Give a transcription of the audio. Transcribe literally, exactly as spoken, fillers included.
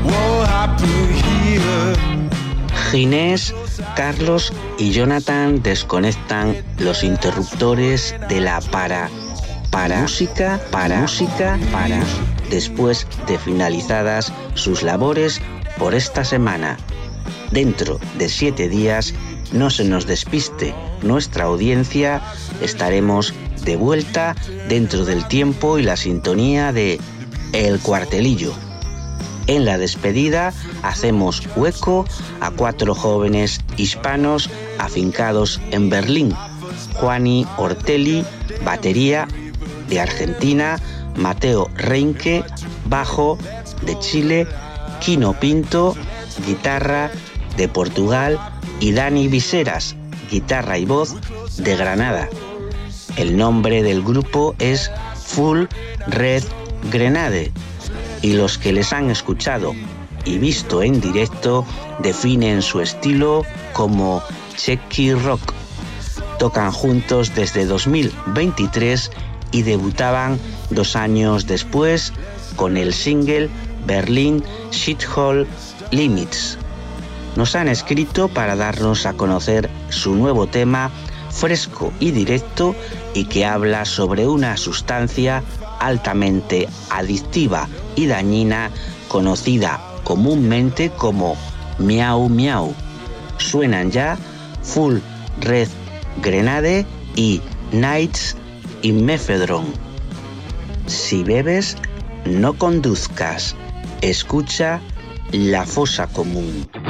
Ginés, Carlos y Jonathan desconectan los interruptores de la para, para, música, para, música, para, después de finalizadas sus labores por esta semana. Dentro de siete días, no se nos despiste nuestra audiencia, estaremos de vuelta dentro del tiempo y la sintonía de El Cuartelillo. En la despedida hacemos hueco a cuatro jóvenes hispanos afincados en Berlín. Juani Ortelli, batería, de Argentina; Mateo Reinke, bajo, de Chile; Quino Pinto, guitarra, de Portugal; y Dani Viseras, guitarra y voz, de Granada. El nombre del grupo es Full Red Grenade, y los que les han escuchado y visto en directo definen su estilo como Checky Rock. Tocan juntos desde dos mil veintitrés y debutaban dos años después con el single Berlin Shithole Limits. Nos han escrito para darnos a conocer su nuevo tema, fresco y directo, y que habla sobre una sustancia altamente adictiva y dañina conocida comúnmente como miau miau. Suenan ya Full Red Grenade y Nights in Methadone. Si bebes, no conduzcas. Escucha La Fosa Común.